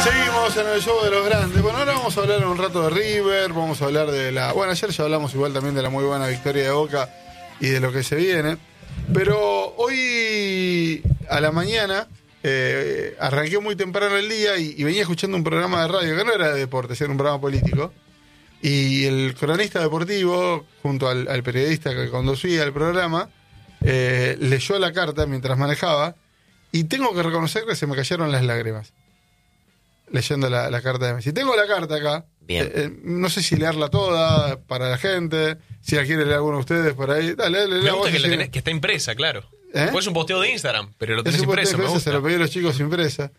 Seguimos en el show de los grandes. Bueno, ahora vamos a hablar un rato de River, vamos a hablar de la... Bueno, ayer ya hablamos igual también de la muy buena victoria de Boca y de lo que se viene. Pero hoy a la mañana arranqué muy temprano el día y venía escuchando un programa de radio que no era de deportes, era un programa político. Y el cronista deportivo, junto al periodista que conducía el programa, leyó la carta mientras manejaba y tengo que reconocer que se me cayeron las lágrimas leyendo la carta de Messi. Tengo la carta acá. Bien. No sé si leerla toda para la gente, si la quiere leer alguno de ustedes por ahí. Dale, me gusta que, que está impresa, claro. Después es un posteo de Instagram, pero lo tenés impreso, me gusta. Se lo pedí a los chicos impresa.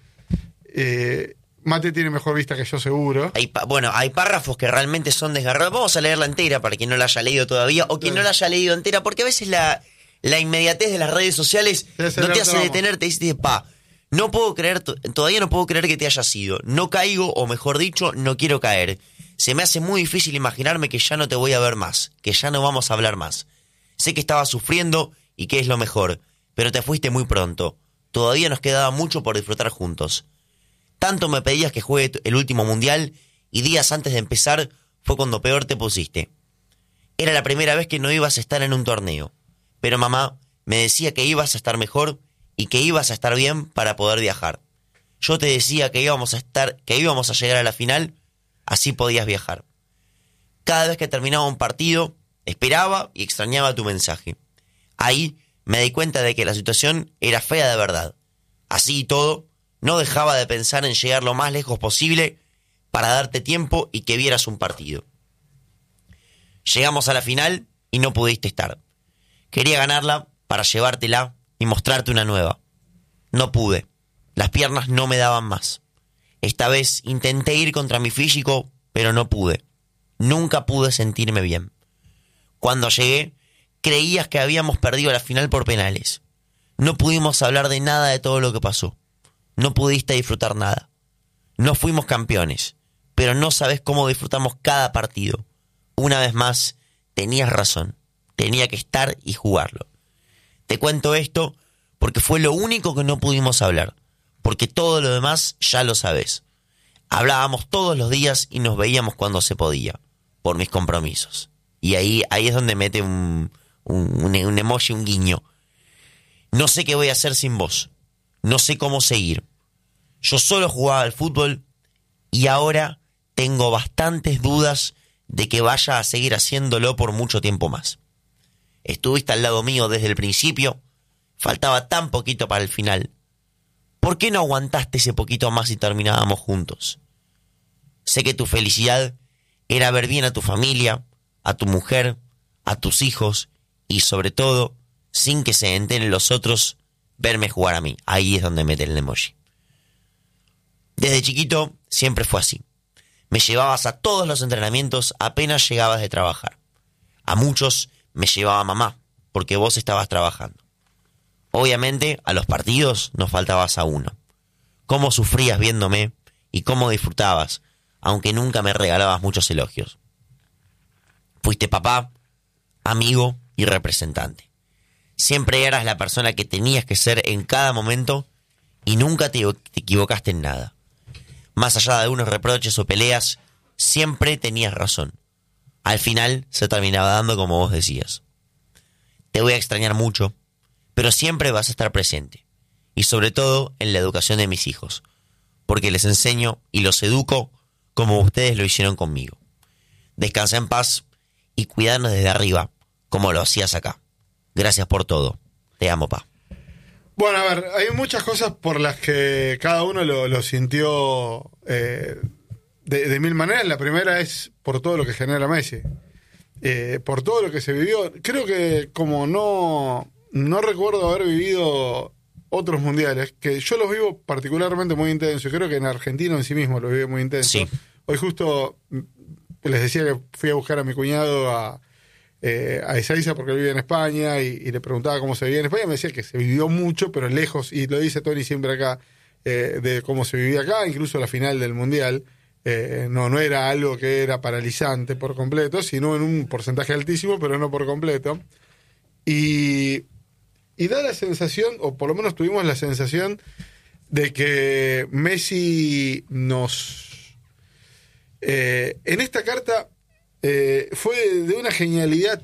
Mate tiene mejor vista que yo, seguro. Hay párrafos que realmente son desgarrados. Vamos a leerla entera para quien no la haya leído todavía, o quien no la haya leído entera, porque a veces la inmediatez de las redes sociales no te hace detenerte y dices, no puedo creer, todavía no puedo creer que te hayas ido. No caigo, o mejor dicho, no quiero caer. Se me hace muy difícil imaginarme que ya no te voy a ver más, que ya no vamos a hablar más. Sé que estabas sufriendo y que es lo mejor, pero te fuiste muy pronto. Todavía nos quedaba mucho por disfrutar juntos. Tanto me pedías que juegue el último mundial y días antes de empezar fue cuando peor te pusiste. Era la primera vez que no ibas a estar en un torneo, pero mamá me decía que ibas a estar mejor y que ibas a estar bien para poder viajar. Yo te decía que íbamos a llegar a la final, así podías viajar. Cada vez que terminaba un partido, esperaba y extrañaba tu mensaje. Ahí me di cuenta de que la situación era fea de verdad. Así y todo, no dejaba de pensar en llegar lo más lejos posible para darte tiempo y que vieras un partido. Llegamos a la final y no pudiste estar. Quería ganarla para llevártela y mostrarte una nueva. No pude. Las piernas no me daban más. Esta vez intenté ir contra mi físico, pero no pude. Nunca pude sentirme bien. Cuando llegué, creías que habíamos perdido la final por penales. No pudimos hablar de nada de todo lo que pasó. No pudiste disfrutar nada. No fuimos campeones, pero no sabes cómo disfrutamos cada partido. Una vez más, tenías razón. Tenía que estar y jugarlo. Te cuento esto porque fue lo único que no pudimos hablar, porque todo lo demás ya lo sabes. Hablábamos todos los días y nos veíamos cuando se podía, por mis compromisos. Y ahí es donde mete un emoji, un guiño. No sé qué voy a hacer sin vos. No sé cómo seguir. Yo solo jugaba al fútbol y ahora tengo bastantes dudas de que vaya a seguir haciéndolo por mucho tiempo más. Estuviste al lado mío desde el principio, faltaba tan poquito para el final. ¿Por qué no aguantaste ese poquito más y terminábamos juntos? Sé que tu felicidad era ver bien a tu familia, a tu mujer, a tus hijos y sobre todo, sin que se enteren los otros, verme jugar a mí. Ahí es donde mete el emoji. Desde chiquito siempre fue así. Me llevabas a todos los entrenamientos apenas llegabas de trabajar. A muchos me llevaba mamá, porque vos estabas trabajando. Obviamente, a los partidos nos faltabas a uno. Cómo sufrías viéndome y cómo disfrutabas, aunque nunca me regalabas muchos elogios. Fuiste papá, amigo y representante. Siempre eras la persona que tenías que ser en cada momento y nunca te equivocaste en nada. Más allá de unos reproches o peleas, siempre tenías razón. Al final se terminaba dando como vos decías. Te voy a extrañar mucho, pero siempre vas a estar presente. Y sobre todo en la educación de mis hijos, porque les enseño y los educo como ustedes lo hicieron conmigo. Descansa en paz y cuidarnos desde arriba, como lo hacías acá. Gracias por todo. Te amo, pa. Bueno, a ver, hay muchas cosas por las que cada uno lo sintió de mil maneras. La primera es por todo lo que genera Messi. Por todo lo que se vivió. Creo que como no recuerdo haber vivido otros mundiales, que yo los vivo particularmente muy intenso. Creo que en Argentina en sí mismo lo vive muy intenso. Sí. Hoy justo les decía que fui a buscar a mi cuñado a Ezeiza porque él vive en España y le preguntaba cómo se vivía en España. Me decía que se vivió mucho, pero lejos, y lo dice Tony siempre acá, de cómo se vivía acá, incluso la final del mundial. No era algo que era paralizante por completo, sino en un porcentaje altísimo, pero no por completo. Y da la sensación, o por lo menos tuvimos la sensación, de que Messi nos... en esta carta fue de una genialidad